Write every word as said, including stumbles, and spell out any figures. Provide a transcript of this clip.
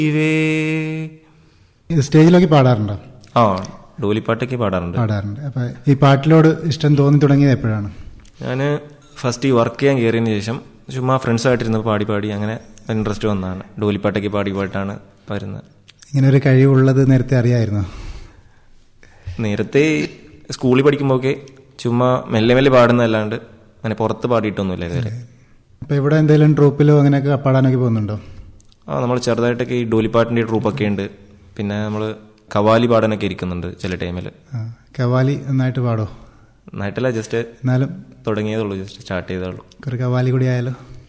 സ്റ്റേജിലൊക്കെ പാടാറുണ്ടോ? ആ, ഡോലിപ്പാട്ടൊക്കെ പാടാറുണ്ട്. പാടാറുണ്ട്. അപ്പൊ ഈ പാട്ടിലോട് ഇഷ്ടം തോന്നി തുടങ്ങിയത് എപ്പോഴാണ്? ഞാൻ ഫസ്റ്റ് ഈ വർക്ക് ചെയ്യാൻ കയറിയതിന് ശേഷം ചുമ്മാ ഫ്രണ്ട്സായിട്ടിരുന്ന് പാടി പാടി അങ്ങനെ ഇൻട്രസ്റ്റ് വന്നതാണ്. ഡോലിപ്പാട്ടൊക്കെ പാടി പാട്ടാണ് വരുന്നത്. ഇങ്ങനെ ഒരു കഴിവുള്ളത് നേരത്തെ അറിയായിരുന്നോ? നേരത്തെ സ്കൂളിൽ പഠിക്കുമ്പോഴൊക്കെ ചുമ്മാ മെല്ലെ മെല്ലെ പാടുന്നതല്ലാണ്ട് അങ്ങനെ പുറത്ത് പാടിയിട്ടൊന്നുമില്ല ഇതുവരെ. അപ്പൊ ഇവിടെ എന്തെങ്കിലും ട്രൂപ്പിലോ അങ്ങനെയൊക്കെ പാടാനൊക്കെ പോകുന്നുണ്ടോ? ആ, നമ്മൾ ചെറുതായിട്ടൊക്കെ ഈ ഡോലിപ്പാട്ടിൻ്റെ ട്രൂപ്പൊക്കെ ഉണ്ട്. പിന്നെ നമ്മൾ കവാലി പാടാനൊക്കെ ഇരിക്കുന്നുണ്ട് ചില ടൈമിൽ. കവാലി നന്നായിട്ട് പാടോ? നന്നായിട്ടല്ല, ജസ്റ്റ് എന്നാലും തുടങ്ങിയതുള്ളൂ, ജസ്റ്റ് സ്റ്റാർട്ട് ചെയ്തോളൂ. ഒരു കവാലി കൂടി ആയാലോ?